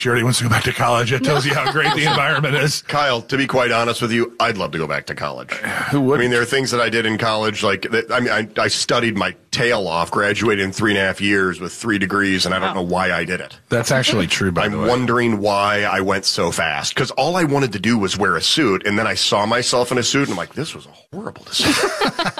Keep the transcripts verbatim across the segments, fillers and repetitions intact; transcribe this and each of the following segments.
She already wants to go back to college. It tells you how great the environment is. Kyle, to be quite honest with you, I'd love to go back to college. Who would? I mean, there are things that I did in college. Like, that, I mean, I, I studied my tail off, graduated in three and a half years with three degrees, and I don't Wow. know why I did it. That's actually true, by I'm the way. wondering why I went so fast. Because all I wanted to do was wear a suit, and then I saw myself in a suit, and I'm like, this was a horrible decision.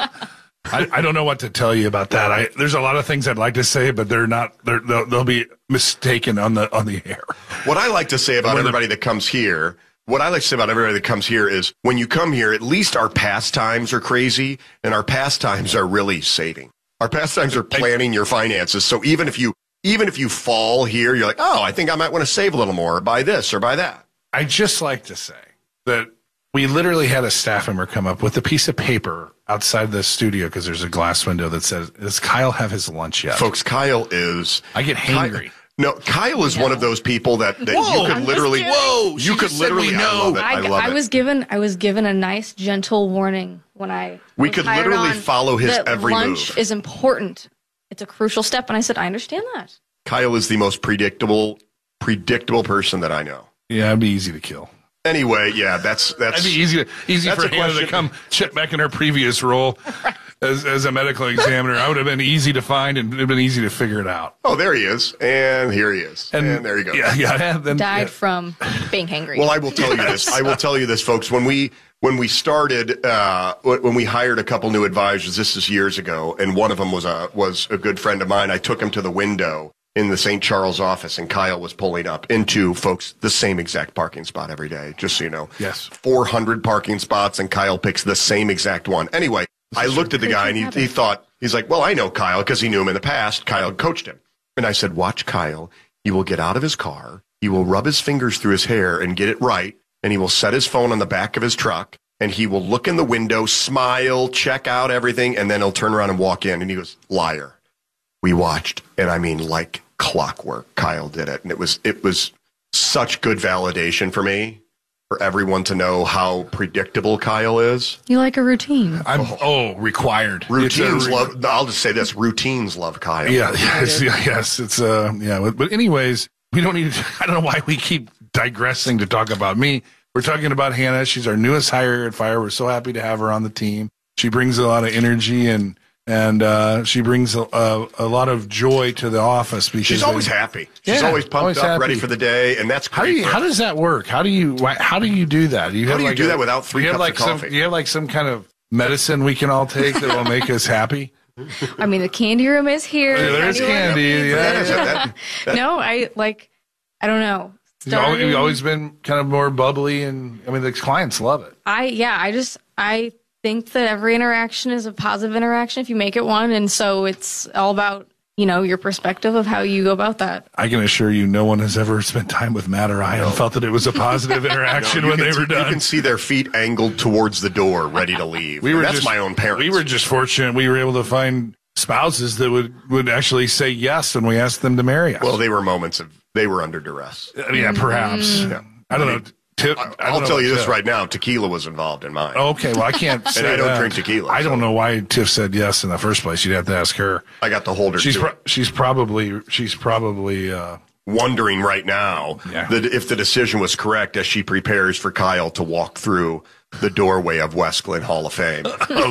I, I don't know what to tell you about that. I, there's a lot of things I'd like to say, but they're not. They're, they'll, they'll be mistaken on the on the air. What I like to say about When the- everybody that comes here, what I like to say about everybody that comes here is when you come here, at least our pastimes are crazy, and our pastimes are really saving. Our pastimes are planning your finances. So even if you even if you fall here, you're like, oh, I think I might want to save a little more, or buy this or buy that. I just like to say that we literally had a staff member come up with a piece of paper outside the studio because there's a glass window that says, "Does Kyle have his lunch yet?" Folks, Kyle is. I get hangry. Kyle, no, Kyle is No. one of those people that, that Whoa, you could I'm just literally. kidding. Whoa, You she could just said literally. we I know. love it. I, I, love I it. was given I was given a nice gentle warning when I We was could hired literally on follow his that every lunch move. is important. It's a crucial step, and I said I understand that. Kyle is the most predictable, predictable person that I know. Yeah, it'd be easy to kill. Anyway, yeah, that's that's. That'd be easy. To, easy That's for a Hannah to question. come check back in her previous role as as a medical examiner. I would have been easy to find and it'd been easy to figure it out. Oh, there he is, and here he is, and, there you go. Yeah, yeah. And then, Died yeah. from being hangry. Well, I will tell you this. I will tell you this, folks. When we when we started, uh, when we hired a couple new advisors, this is years ago, and one of them was a was a good friend of mine. I took him to the window in the Saint Charles office, and Kyle was pulling up into, folks, the same exact parking spot every day, just so you know. Yes. four hundred parking spots, and Kyle picks the same exact one. Anyway, I looked at the guy, and he, he thought, he's like, well, I know Kyle, because he knew him in the past. Kyle coached him. And I said, watch Kyle. He will get out of his car. He will rub his fingers through his hair and get it right, and he will set his phone on the back of his truck, and he will look in the window, smile, check out everything, and then he'll turn around and walk in, and he goes, liar. We watched, and I mean, like clockwork, Kyle did it. And it was it was such good validation for me, for everyone to know how predictable Kyle is. you like a routine. I'm oh required Routines It's a re- love, I'll just say this, routines love Kyle. Yeah, yes, yes. It's uh, yeah. But, but anyways, we don't need. To, I don't know why we keep digressing to talk about me. We're talking about Hannah. She's our newest hire at Fire. We're so happy to have her on the team. She brings a lot of energy and. And uh, she brings a, a, a lot of joy to the office because She's always they- happy. She's Yeah, always pumped always up, happy. ready for the day, and that's How do great. you? for How her. does that work? How do you? why- How do you do that? Do you How have do you like do a- that without three do you have cups like of some, coffee? Do you have like some kind of medicine we can all take that will make us happy? I mean, the candy room is here. Yeah, there's Anyone that candy, needs yeah, it. yeah. That- that- no, I like. I don't know. You've always, Starting- you've always been kind of more bubbly, and I mean the clients love it. I yeah. I just I think that every interaction is a positive interaction if you make it one, and so it's all about you know your perspective of how you go about that. I can assure you, no one has ever spent time with Matt or I and felt that it was a positive interaction No, you when can they were see- done. You can see their feet angled towards the door, ready to leave. We were And that's just, my own parents. We were just fortunate we were able to find spouses that would, would actually say yes when we asked them to marry us. Well, they were moments of, they were under duress. Uh, yeah, perhaps. Yeah. I don't know. Tip, I I, don't I'll know tell you about this Tiff. right now. Tequila was involved in mine. Okay, well, I can't say I don't that. drink tequila, I don't so- know why Tiff said yes in the first place. You'd have to ask her. I got to hold her She's to pro- it. she's probably she's probably uh, Wondering right now Yeah. that if the decision was correct as she prepares for Kyle to walk through the doorway of West Glen Hall of Fame.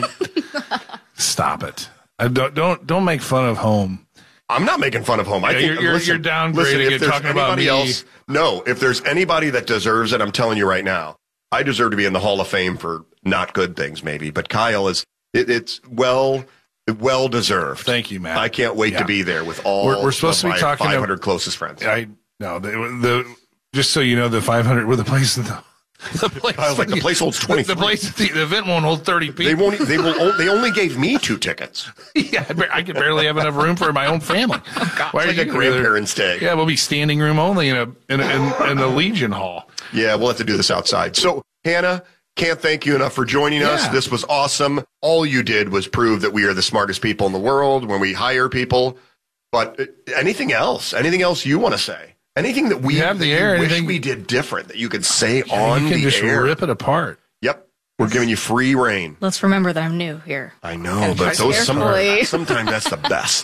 stop it. I don't don't don't make fun of home. I'm not making fun of home. I Yeah, think you're- you're- listen, you're downgrading listen, if it, there's talking about anybody me. else, no, if there's anybody that deserves it, I'm telling you right now, I deserve to be in the Hall of Fame for not good things, maybe. But Kyle is, it, it's well, well deserved. Thank you, Matt. I can't wait Yeah. to be there with all We're- we're supposed of to be my talking five to- hundred closest friends. I no the, the just so you know the five hundred with the place the, the place Kyle's like, the place holds the, twenty-three. the place the, the event won't hold thirty people. They won't. They will. o- They only gave me two tickets. Yeah, I bar- I could barely have enough room for my own family. Why It's like a grandparents' day. Yeah, we'll be standing room only in a in a, in, in the Legion Hall. Yeah, we'll have to do this outside. So, Hannah, can't thank you enough for joining us. Yeah. This was awesome. All you did was prove that we are the smartest people in the world when we hire people. But uh, anything else? Anything else you want to say? Anything that we You have that the you air, wish anything- we did different that you could say on you can the just air? rip it apart. Yep, we're giving you free reign. Let's remember that I'm new here. I know, Gotta but tread those some, carefully. sometimes that's the best.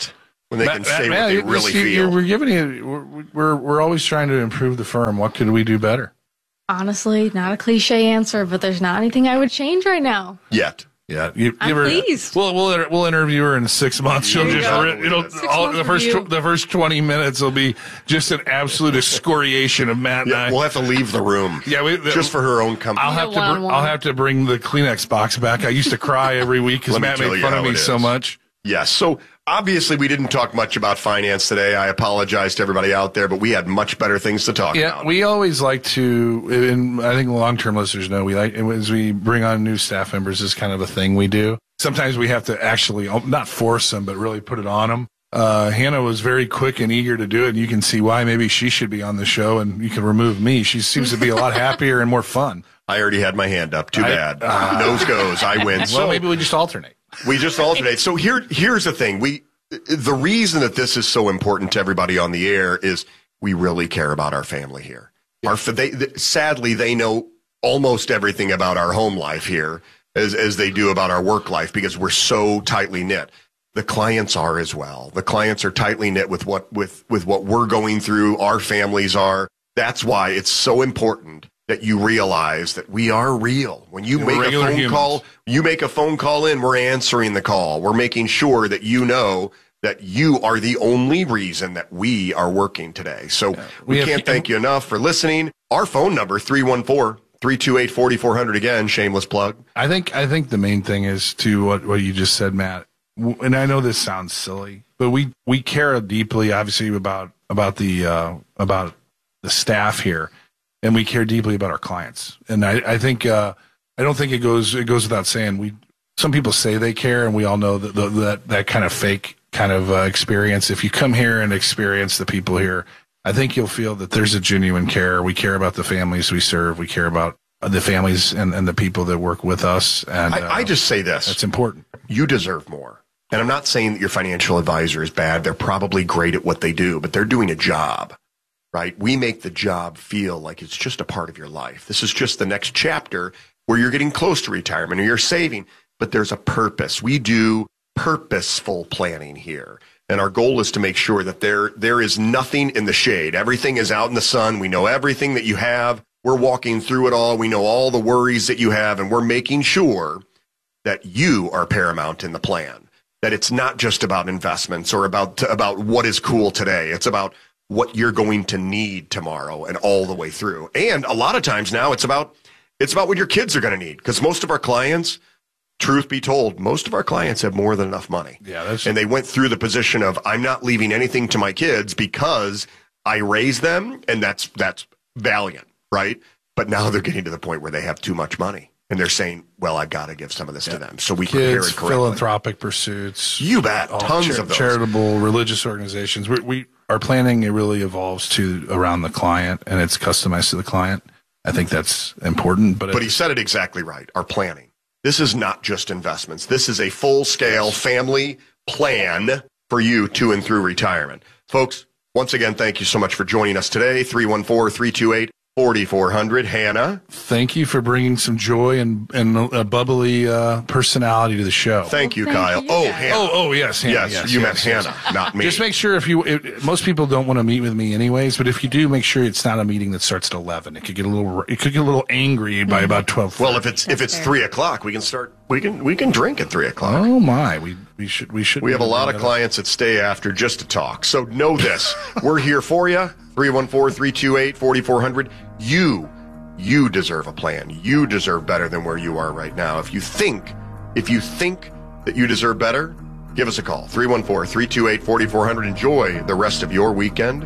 when they Matt, can say Matt, what they Matt, really you, feel. We're giving you. We're, we're we're always trying to improve the firm. What could we do better? Honestly, not a cliche answer, but there's not anything I would change right now. Yet. Yeah, you, I'm give her, pleased. We'll we'll inter- we'll interview her in six months. She'll There you just go. re- it'll Six all, months the first review. tw- the first twenty minutes will be just an absolute excoriation of Matt and Yeah, I. we'll have to leave the room. Yeah, we- just for her own company. I'll have to br- one-on-one. I'll have to bring the Kleenex box back. I used to cry every week because Let me Matt tell made you fun of how me it so is. much. Yes. So obviously we didn't talk much about finance today. I apologize to everybody out there, but we had much better things to talk Yeah, about. we always like to, and I think long-term listeners know, we like, as we bring on new staff members, is kind of a thing we do. Sometimes we have to actually, not force them, but really put it on them. Uh, Hannah was very quick and eager to do it, and you can see why. Maybe she should be on the show, and you can remove me. She seems to be a lot happier and more fun. I already had my hand up. Too I- bad. Nose goes. I win. Well, So maybe we just alternate. we just alternate. So here, here's the thing. We, the reason that this is so important to everybody on the air is we really care about our family here. Our, they, th- sadly, they know almost everything about our home life here as, as they do about our work life because we're so tightly knit. The clients are as well. The clients are tightly knit with what, with, with what we're going through. Our families are. That's why it's so important that you realize that we are real. When you We're make a regular phone humans. call, you make a phone call in, we're answering the call. We're making sure that you know that you are the only reason that we are working today. So We we, have- can't thank you enough for listening. Our phone number, three one four, three two eight, four four zero zero. Again, shameless plug. I think I think the main thing is to what, what you just said, Matt. W- And I know this sounds silly, but we, we care deeply, obviously, about about the uh, about the staff here, and we care deeply about our clients. And I, I think uh, I don't think it goes it goes without saying. We some people say they care, and we all know that the, that that kind of fake kind of uh, experience. If you come here and experience the people here, I think you'll feel that there's a genuine care. We care about the families we serve. We care about the families and, and the people that work with us. And uh, I, I just say this. that's important. You deserve more. And I'm not saying that your financial advisor is bad. They're probably great at what they do, but they're doing a job, right? We make the job feel like it's just a part of your life. This is just the next chapter where you're getting close to retirement or you're saving, but there's a purpose. We do purposeful planning here. And our goal is to make sure that there, there is nothing in the shade. Everything is out in the sun. We know everything that you have. We're walking through it all. We know all the worries that you have, and we're making sure that you are paramount in the plan, that it's not just about investments or about, about what is cool today. It's about what you're going to need tomorrow and all the way through. And a lot of times now it's about, it's about what your kids are going to need, because most of our clients, truth be told, most of our clients have more than enough money. Yeah, that's And they went through the position of, I'm not leaving anything to my kids because I raised them, and that's that's valiant, right? But now they're getting to the point where they have too much money, and they're saying, well, I've got to give some of this to them. So we prepare kids, it correctly. philanthropic pursuits. You bet. all Tons char- of those. charitable, religious organizations. We, we our planning it really evolves to around the client, and it's customized to the client. I think that's important. But, But it, he said it exactly right, our planning. This is not just investments. This is a full-scale family plan for you to and through retirement. Folks, once again, thank you so much for joining us today. three one four, three two eight, four four zero zero. Hannah, thank you for bringing some joy and and a bubbly uh, personality to the show. thank you, Thank Kyle. you, oh, guys. Hannah. Oh, oh, yes, Hannah, yes, yes, you yes, meant yes. Hannah, not me. Just make sure if you, it, most people don't want to meet with me anyways, but if you do, make sure it's not a meeting that starts at eleven. It could get a little, it could get a little angry by about twelve. well, if it's if That's it's fair. three o'clock, we can start. We can we can drink at three o'clock. oh my, we we should we should. We have a lot of clients that stay after just to talk. So know this. We're here for you. three one four, three two eight, four four zero zero. You, you deserve a plan. You deserve better than where you are right now. If you think, if you think that you deserve better, give us a call. three one four, three two eight, four four zero zero. Enjoy the rest of your weekend.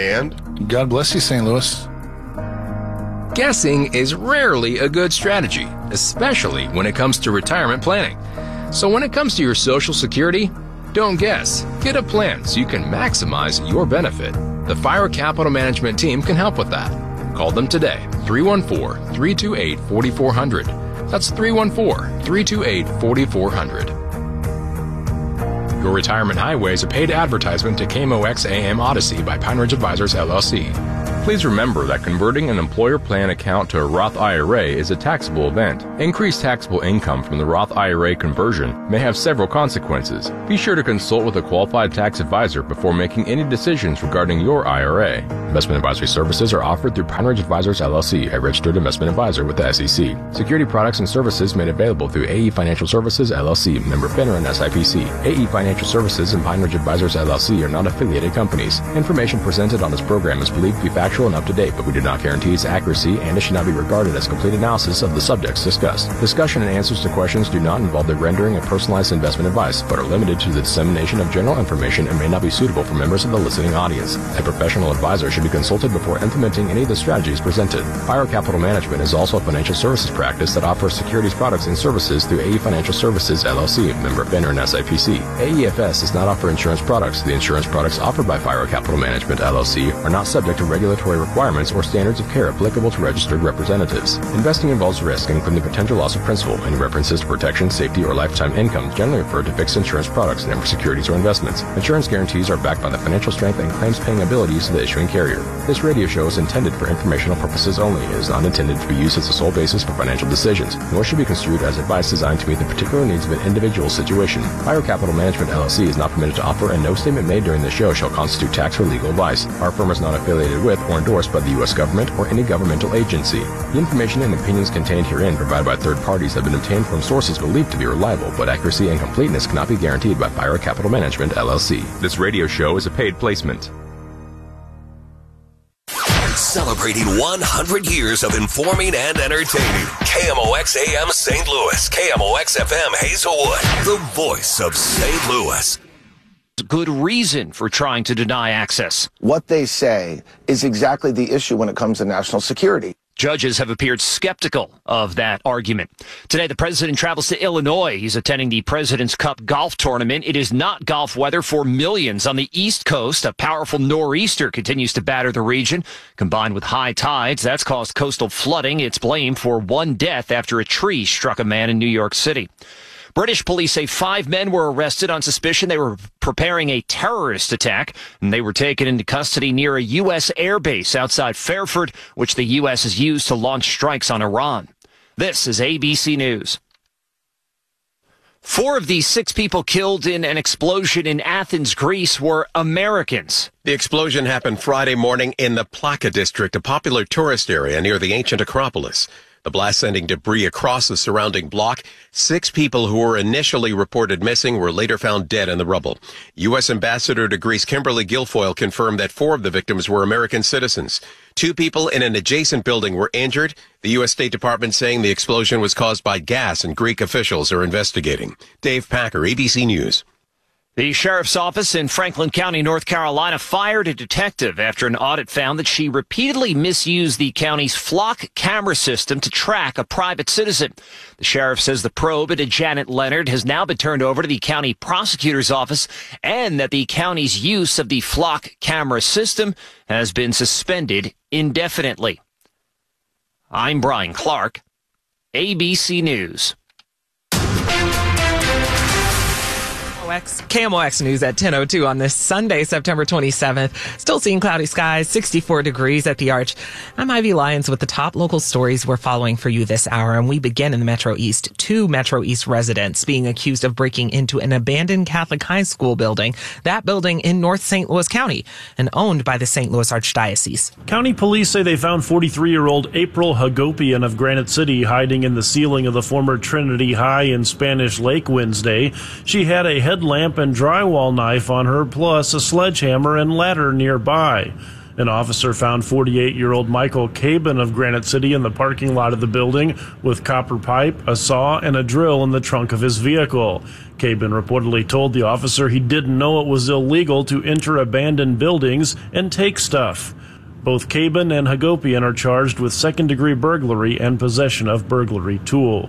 And God bless you, Saint Louis. Guessing is rarely a good strategy, especially when it comes to retirement planning. So when it comes to your Social Security, don't guess. Get a plan so you can maximize your benefit. The Fire Capital Management team can help with that. Call them today, three one four, three two eight, four four zero zero. That's three one four, three two eight, four four zero zero. Your Retirement Highway is a paid advertisement to K M O X A M Odyssey by Pine Ridge Advisors, L L C. Please remember that converting an employer plan account to a Roth I R A is a taxable event. Increased taxable income from the Roth I R A conversion may have several consequences. Be sure to consult with a qualified tax advisor before making any decisions regarding your I R A. Investment advisory services are offered through Pine Ridge Advisors, L L C, a registered investment advisor with the S E C. Security products and services made available through A E Financial Services, L L C, member FINRA and S I P C. A E Financial Services and Pine Ridge Advisors, L L C are not affiliated companies. Information presented on this program is believed to be factual and up to date, but we do not guarantee its accuracy, and it should not be regarded as complete analysis of the subjects discussed. Discussion and answers to questions do not involve the rendering of personalized investment advice, but are limited to the dissemination of general information and may not be suitable for members of the listening audience. A professional advisor should be consulted before implementing any of the strategies presented. Fire Capital Management is also a financial services practice that offers securities products and services through A E Financial Services, L L C, member FINRA and S I P C. A E F S does not offer insurance products. The insurance products offered by Fire Capital Management, L L C, are not subject to regulatory requirements or standards of care applicable to registered representatives. Investing involves risk, including the potential loss of principal. Any references to protection, safety, or lifetime income generally refer to fixed insurance products, never securities or investments. Insurance guarantees are backed by the financial strength and claims-paying abilities of the issuing carrier. This radio show is intended for informational purposes only. It is not intended to be used as the sole basis for financial decisions, nor should be construed as advice designed to meet the particular needs of an individual situation. Fire Capital Management, L L C, is not permitted to offer, and no statement made during this show shall constitute tax or legal advice. Our firm is not affiliated with or endorsed by the U S government or any governmental agency. The information and opinions contained herein provided by third parties have been obtained from sources believed to be reliable, but accuracy and completeness cannot be guaranteed by Fire Capital Management, L L C. This radio show is a paid placement. Celebrating one hundred years of informing and entertaining. K M O X A M Saint Louis. K M O X F M Hazelwood. The voice of Saint Louis. Good reason for trying to deny access. What they say is exactly the issue when it comes to national security. Judges have appeared skeptical of that argument. Today, the president travels to Illinois. He's attending the President's Cup golf tournament. It is not golf weather for millions on the East Coast. A powerful nor'easter continues to batter the region. Combined with high tides, that's caused coastal flooding. It's blamed for one death after a tree struck a man in New York City. British police say five men were arrested on suspicion they were preparing a terrorist attack, and they were taken into custody near a U S airbase outside Fairford, which the U S has used to launch strikes on Iran. This is A B C News. Four of the six people killed in an explosion in Athens, Greece, were Americans. The explosion happened Friday morning in the Plaka district, a popular tourist area near the ancient Acropolis. The blast sending debris across the surrounding block. Six people who were initially reported missing were later found dead in the rubble. U S Ambassador to Greece Kimberly Guilfoyle confirmed that four of the victims were American citizens. Two people in an adjacent building were injured. The U S State Department saying the explosion was caused by gas, and Greek officials are investigating. Dave Packer, A B C News. The sheriff's office in Franklin County, North Carolina, fired a detective after an audit found that she repeatedly misused the county's Flock camera system to track a private citizen. The sheriff says the probe into Janet Leonard has now been turned over to the county prosecutor's office, and that the county's use of the Flock camera system has been suspended indefinitely. I'm Brian Clark, A B C News. K M O X News at ten oh two on this Sunday, September twenty-seventh. Still seeing cloudy skies, sixty-four degrees at the Arch. I'm Ivy Lyons with the top local stories we're following for you this hour, and we begin in the Metro East. Two Metro East residents being accused of breaking into an abandoned Catholic high school building. That building in North Saint Louis County and owned by the Saint Louis Archdiocese. County police say they found forty-three-year-old April Hagopian of Granite City hiding in the ceiling of the former Trinity High in Spanish Lake Wednesday. She had a head lamp and drywall knife on her, plus a sledgehammer and ladder nearby. An officer found forty-eight-year-old Michael Cabin of Granite City in the parking lot of the building with copper pipe, a saw, and a drill in the trunk of his vehicle. Cabin reportedly told the officer he didn't know it was illegal to enter abandoned buildings and take stuff. Both Cabin and Hagopian are charged with second-degree burglary and possession of burglary tools.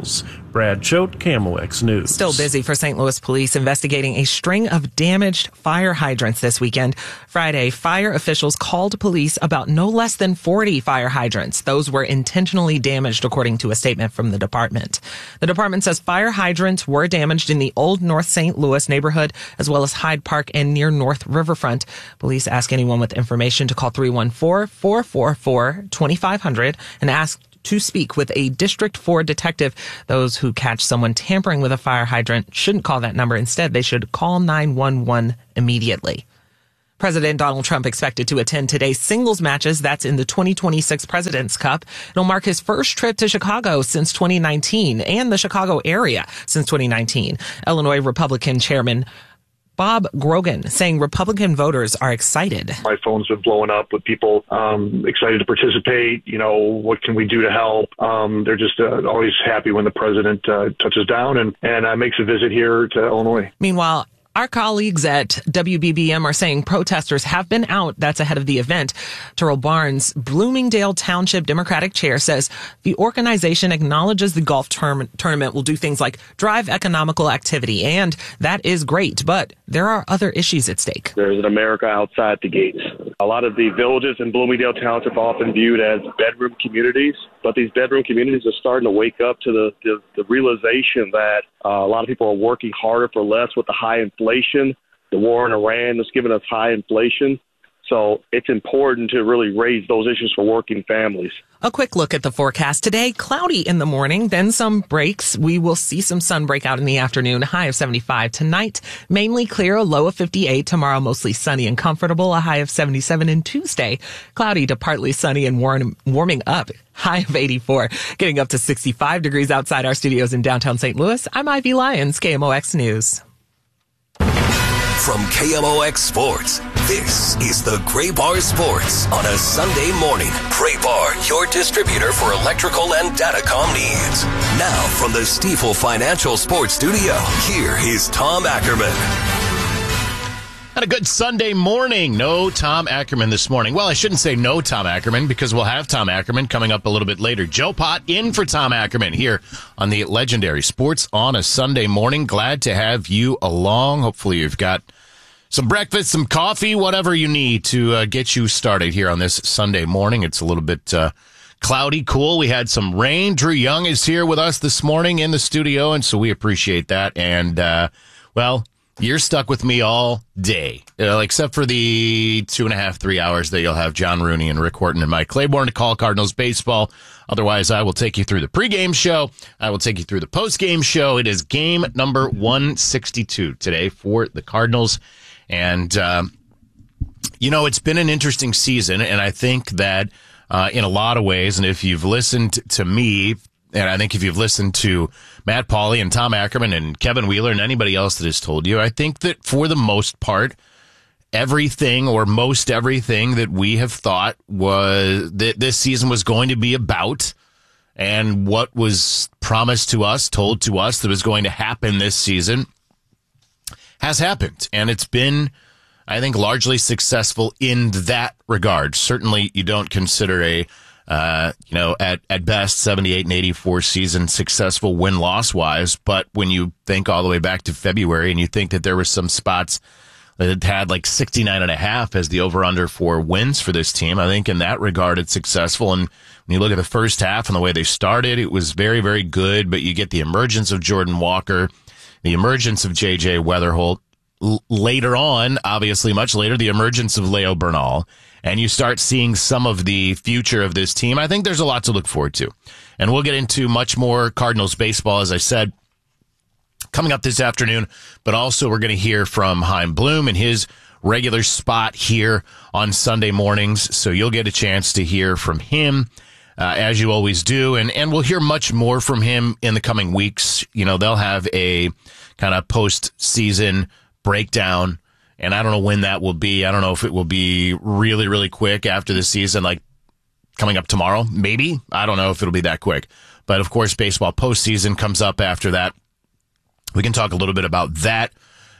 Brad Choate, K M O X News. Still busy for Saint Louis police investigating a string of damaged fire hydrants this weekend. Friday, fire officials called police about no less than forty fire hydrants. Those were intentionally damaged, according to a statement from the department. The department says fire hydrants were damaged in the Old North Saint Louis neighborhood, as well as Hyde Park and near North Riverfront. Police ask anyone with information to call three one four, four four four, two five zero zero and ask to speak with a District four detective. Those who catch someone tampering with a fire hydrant shouldn't call that number. Instead, they should call nine one one immediately. President Donald Trump expected to attend today's singles matches. That's in the twenty twenty-six President's Cup. It'll mark his first trip to Chicago since twenty nineteen and the Chicago area since twenty nineteen. Illinois Republican Chairman Bob Grogan saying Republican voters are excited. My phone's been blowing up with people um, excited to participate. You know, what can we do to help? Um, they're just uh, always happy when the president uh, touches down and, and uh, makes a visit here to Illinois. Meanwhile, our colleagues at W B B M are saying protesters have been out. That's ahead of the event. Terrell Barnes, Bloomingdale Township Democratic Chair, says the organization acknowledges the golf term- tournament will do things like drive economical activity, and that is great, but there are other issues at stake. There's an America outside the gates. A lot of the villages in Bloomingdale Township are often viewed as bedroom communities, but these bedroom communities are starting to wake up to the, the, the realization that uh, a lot of people are working harder for less with the high inflation. The war in Iran has given us high inflation. So it's important to really raise those issues for working families. A quick look at the forecast today. Cloudy in the morning, then some breaks. We will see some sun break out in the afternoon, high of seventy-five. Tonight, mainly clear, a low of fifty-eight. Tomorrow, mostly sunny and comfortable, a high of seventy-seven. And Tuesday, cloudy to partly sunny and warm, warming up, high of eighty-four. Getting up to sixty-five degrees outside our studios in downtown Saint Louis. I'm Ivy Lyons, K M O X News. From K M O X Sports, this is the Gray Bar Sports on a Sunday morning. Gray Bar, your distributor for electrical and datacom needs. Now from the Stifel Financial Sports Studio, here is Tom Ackerman. Had a good Sunday morning. No Tom Ackerman this morning. Well, I shouldn't say no Tom Ackerman because we'll have Tom Ackerman coming up a little bit later. Joe Pott in for Tom Ackerman here on the legendary Sports on a Sunday morning. Glad to have you along. Hopefully you've got some breakfast, some coffee, whatever you need to uh, get you started here on this Sunday morning. It's a little bit uh, cloudy, cool. We had some rain. Drew Young is here with us this morning in the studio, and so we appreciate that. And, uh, well, you're stuck with me all day, uh, except for the two and a half, three hours that you'll have John Rooney and Rick Horton and Mike Claiborne to call Cardinals baseball. Otherwise, I will take you through the pregame show. I will take you through the postgame show. It is game number one sixty-two today for the Cardinals. And, um, you know, it's been an interesting season, and I think that uh, in a lot of ways, and if you've listened to me, and I think if you've listened to Matt Pauley and Tom Ackerman and Kevin Wheeler and anybody else that has told you, I think that for the most part, everything or most everything that we have thought was that this season was going to be about and what was promised to us, told to us that was going to happen this season has happened. And it's been, I think, largely successful in that regard. Certainly you don't consider a Uh, you know, at, at best, seventy-eight and eighty-four season successful win-loss wise. But when you think all the way back to February and you think that there were some spots that had like sixty-nine and a half as the over-under for wins for this team, I think in that regard it's successful. And when you look at the first half and the way they started, it was very, very good. But you get the emergence of Jordan Walker, the emergence of J J Weatherholt. L- later on, obviously much later, the emergence of Leo Bernal. And you start seeing some of the future of this team. I think there's a lot to look forward to. And we'll get into much more Cardinals baseball, as I said, coming up this afternoon. But also we're going to hear from Chaim Bloom in his regular spot here on Sunday mornings. So you'll get a chance to hear from him, uh, as you always do. And, and we'll hear much more from him in the coming weeks. You know, they'll have a kind of post-season breakdown. And I don't know when that will be. I don't know if it will be really, really quick after the season, like coming up tomorrow. Maybe. I don't know if it'll be that quick. But, of course, baseball postseason comes up after that. We can talk a little bit about that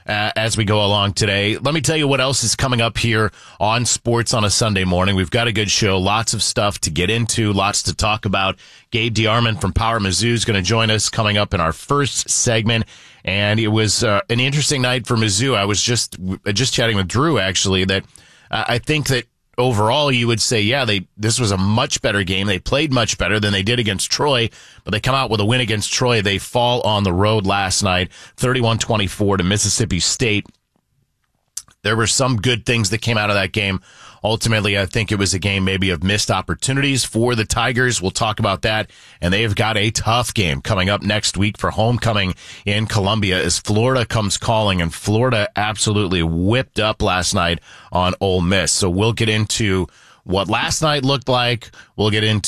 uh, as we go along today. Let me tell you what else is coming up here on Sports on a Sunday morning. We've got a good show, lots of stuff to get into, lots to talk about. Gabe DeArmond from Power Mizzou is going to join us coming up in our first segment. And it was uh, an interesting night for Mizzou. I was just just chatting with Drew, actually, that uh, I think that overall you would say, yeah, they this was a much better game. They played much better than they did against Troy, but they come out with a win against Troy. They fall on the road last night, thirty-one twenty-four to Mississippi State. There were some good things that came out of that game. Ultimately, I think it was a game maybe of missed opportunities for the Tigers. We'll talk about that. And they've got a tough game coming up next week for homecoming in Columbia as Florida comes calling, and Florida absolutely whipped up last night on Ole Miss. So we'll get into what last night looked like. We'll get into